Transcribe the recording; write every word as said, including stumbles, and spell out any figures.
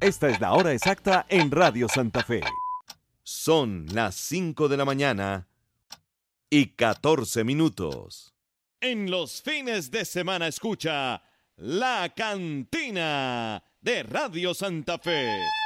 Esta es la hora exacta en Radio Santa Fe. Son las cinco de la mañana y catorce minutos. En los fines de semana escucha La Cantina de Radio Santa Fe.